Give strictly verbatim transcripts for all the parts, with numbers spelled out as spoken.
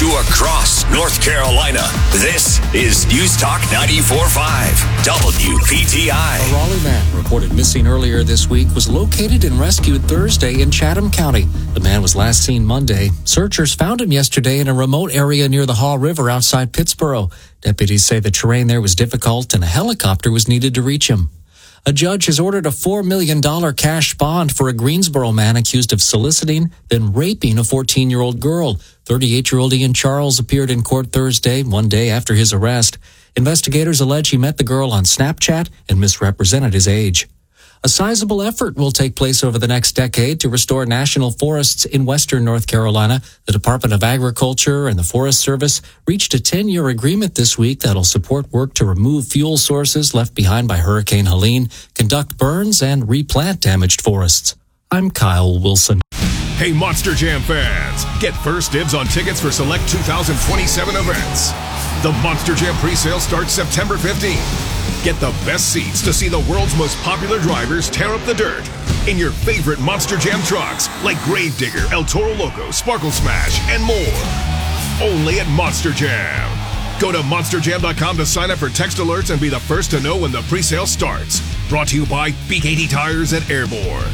to across North Carolina. This is News Talk ninety-four point five, W P T I. A Raleigh man reported missing earlier this week was located and rescued Thursday in Chatham County. The man was last seen Monday. Searchers found him yesterday in a remote area near the Haw River outside Pittsboro. Deputies say the terrain there was difficult and a helicopter was needed to reach him. A judge has ordered a four million dollars cash bond for a Greensboro man accused of soliciting, then raping a fourteen-year-old girl. thirty-eight-year-old Ian Charles appeared in court Thursday, one day after his arrest. Investigators allege he met the girl on Snapchat and misrepresented his age. A sizable effort will take place over the next decade to restore national forests in western North Carolina. The Department of Agriculture and the Forest Service reached a ten-year agreement this week that'll support work to remove fuel sources left behind by Hurricane Helene, conduct burns, and replant damaged forests. I'm Kyle Wilson. Hey, Monster Jam fans, get first dibs on tickets for select two thousand twenty-seven events. The Monster Jam presale starts September fifteenth. Get the best seats to see the world's most popular drivers tear up the dirt in your favorite Monster Jam trucks like Gravedigger, El Toro Loco, Sparkle Smash, and more. Only at Monster Jam. Go to monster jam dot com to sign up for text alerts and be the first to know when the presale starts. Brought to you by B K T Tires at Airborne.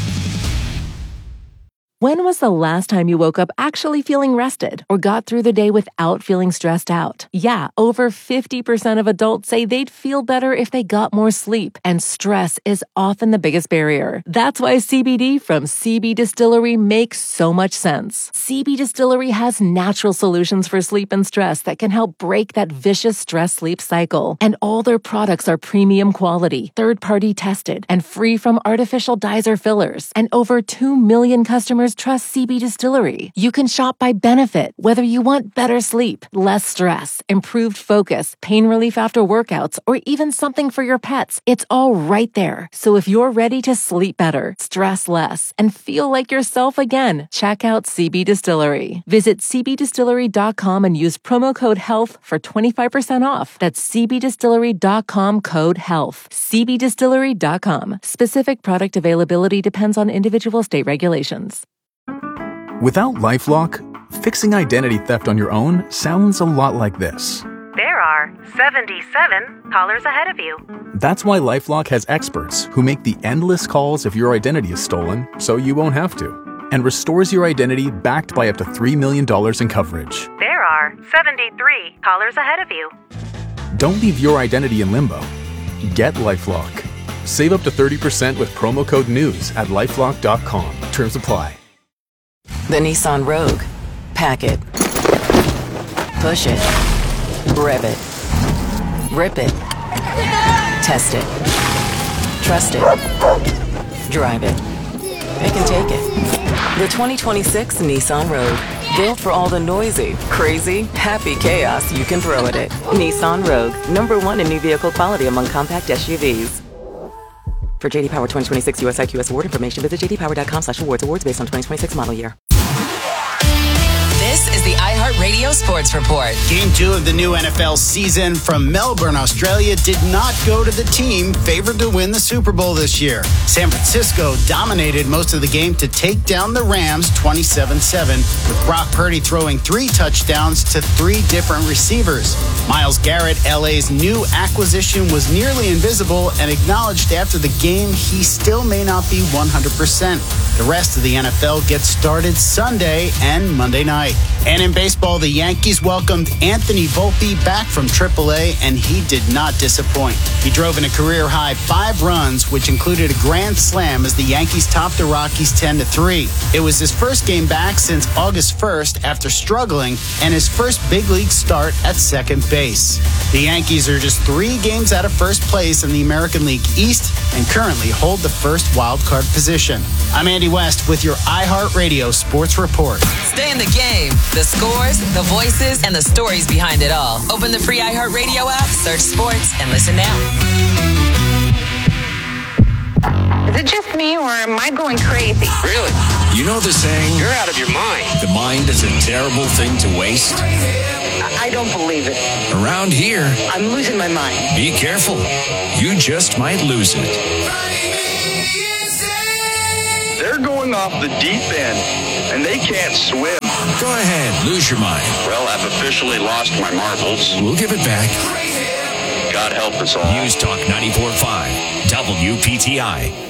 When was the last time you woke up actually feeling rested or got through the day without feeling stressed out? Yeah, over fifty percent of adults say they'd feel better if they got more sleep, and stress is often the biggest barrier. That's why C B D from C B Distillery makes so much sense. C B Distillery has natural solutions for sleep and stress that can help break that vicious stress-sleep cycle. And all their products are premium quality, third-party tested, and free from artificial dyes or fillers. And over two million customers trust C B Distillery. You can shop by benefit, whether you want better sleep, less stress, improved focus, pain relief after workouts, or even something for your pets. It's all right there. So if you're ready to sleep better, stress less, and feel like yourself again, check out C B Distillery. Visit c b distillery dot com and use promo code HEALTH for twenty-five percent off. That's c b distillery dot com code HEALTH. c b distillery dot com. Specific product availability depends on individual state regulations. Without LifeLock, fixing identity theft on your own sounds a lot like this. There are seventy-seven callers ahead of you. That's why LifeLock has experts who make the endless calls if your identity is stolen, so you won't have to, and restores your identity backed by up to three million dollars in coverage. There are seventy-three callers ahead of you. Don't leave your identity in limbo. Get LifeLock. Save up to thirty percent with promo code NEWS at lifelock dot com. Terms apply. The Nissan Rogue. Pack it. Push it. Rev it. Rip it. Test it. Trust it. Drive it. Pick and take it. The twenty twenty-six Nissan Rogue. Built for all the noisy, crazy, happy chaos you can throw at it. Nissan Rogue. Number one in new vehicle quality among compact S U Vs. For J D Power twenty twenty-six U S I Q S award information, visit j d power dot com slash awards. Awards based on twenty twenty-six model year. This is the iHeartRadio Sports Report. Game two of the new N F L season from Melbourne, Australia did not go to the team favored to win the Super Bowl this year. San Francisco dominated most of the game to take down the Rams twenty-seven seven, with Brock Purdy throwing three touchdowns to three different receivers. Myles Garrett, L A's new acquisition, was nearly invisible and acknowledged after the game he still may not be one hundred percent. The rest of the N F L gets started Sunday and Monday night. And in baseball, the Yankees welcomed Anthony Volpe back from triple A, and he did not disappoint. He drove in a career-high five runs, which included a grand slam as the Yankees topped the Rockies ten to three. It was his first game back since August first after struggling, and his first big league start at second base. The Yankees are just three games out of first place in the American League East and currently hold the first wild card position. I'm Andy West with your iHeartRadio Sports Report. Stay in the game. The scores, the voices, and the stories behind it all. Open the free iHeartRadio app, search sports, and listen now. Is it just me, or am I going crazy? Really? You know the saying, you're out of your mind. The mind is a terrible thing to waste. I don't believe it. Around here, I'm losing my mind. Be careful. You just might lose it. They're going off the deep end, and they can't swim. Go ahead, lose your mind. Well, I've officially lost my marbles. We'll give it back. God help us all. News Talk ninety-four point five, W P T I.